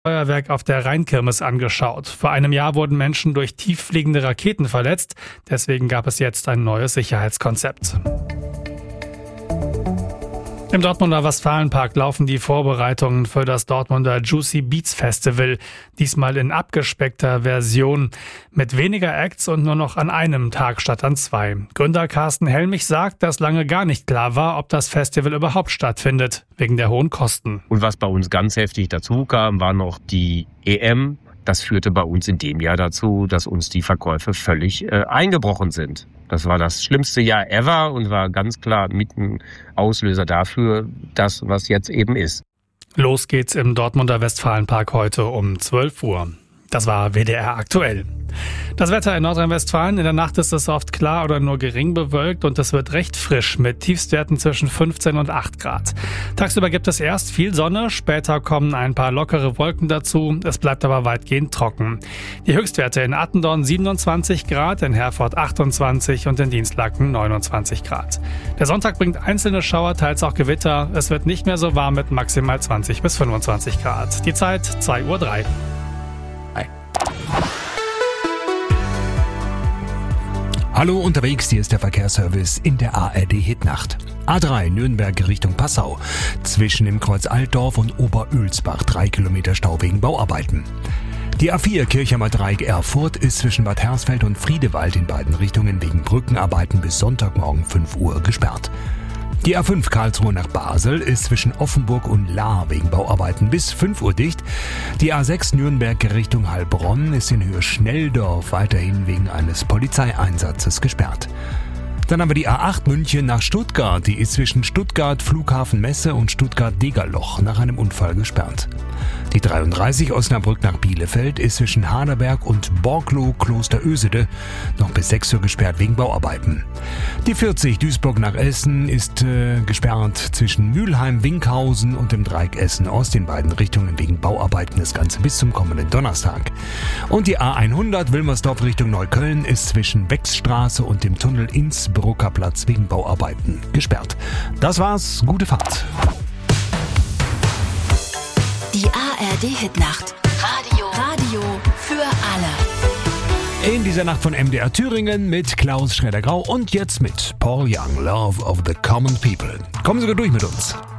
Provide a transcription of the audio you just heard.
Feuerwerk auf der Rheinkirmes angeschaut. Vor einem Jahr wurden Menschen durch tieffliegende Raketen verletzt. Deswegen gab es jetzt ein neues Sicherheitskonzept. Im Dortmunder Westfalenpark laufen die Vorbereitungen für das Dortmunder Juicy Beats Festival. Diesmal in abgespeckter Version. Mit weniger Acts und nur noch an einem Tag statt an 2. Gründer Carsten Helmich sagt, dass lange gar nicht klar war, ob das Festival überhaupt stattfindet. Wegen der hohen Kosten. Und was bei uns ganz heftig dazu kam, war noch die EM. Das führte bei uns in dem Jahr dazu, dass uns die Verkäufe völlig eingebrochen sind. Das war das schlimmste Jahr ever und war ganz klar mit ein Auslöser dafür, das, was jetzt eben ist. Los geht's im Dortmunder Westfalenpark heute um 12 Uhr. Das war WDR aktuell. Das Wetter in Nordrhein-Westfalen. In der Nacht ist es oft klar oder nur gering bewölkt und es wird recht frisch mit Tiefstwerten zwischen 15 und 8 Grad. Tagsüber gibt es erst viel Sonne, später kommen ein paar lockere Wolken dazu. Es bleibt aber weitgehend trocken. Die Höchstwerte in Attendorn 27 Grad, in Herford 28 und in Dienstlaken 29 Grad. Der Sonntag bringt einzelne Schauer, teils auch Gewitter. Es wird nicht mehr so warm mit maximal 20 bis 25 Grad. Die Zeit 2:03 Uhr. Hallo unterwegs, hier ist der Verkehrsservice in der ARD-Hitnacht. A3 Nürnberg Richtung Passau. Zwischen dem Kreuz Altdorf und Oberölsbach 3 Kilometer Stau wegen Bauarbeiten. Die A4 Kirchheimer Dreieck Erfurt ist zwischen Bad Hersfeld und Friedewald in beiden Richtungen wegen Brückenarbeiten bis Sonntagmorgen 5 Uhr gesperrt. Die A5 Karlsruhe nach Basel ist zwischen Offenburg und Lahr wegen Bauarbeiten bis 5 Uhr dicht. Die A6 Nürnberg Richtung Heilbronn ist in Höhe Schnelldorf weiterhin wegen eines Polizeieinsatzes gesperrt. Dann haben wir die A8 München nach Stuttgart. Die ist zwischen Stuttgart Flughafen Messe und Stuttgart Degerloch nach einem Unfall gesperrt. Die 33 Osnabrück nach Bielefeld ist zwischen Haderberg und Borglow Kloster Ösede noch bis 6 Uhr gesperrt wegen Bauarbeiten. Die 40 Duisburg nach Essen ist gesperrt zwischen Mülheim, Winkhausen und dem Dreieck Essen Ost in beiden Richtungen wegen Bauarbeiten, das Ganze bis zum kommenden Donnerstag. Und die A100 Wilmersdorf Richtung Neukölln ist zwischen Wechsstraße und dem Tunnel Innsbrucker Platz wegen Bauarbeiten gesperrt. Das war's, gute Fahrt. Die ARD-Hitnacht. Radio für alle. In dieser Nacht von MDR Thüringen mit Klaus Schroeder-Grau und jetzt mit Paul Young, Love of the Common People. Kommen Sie gut durch mit uns.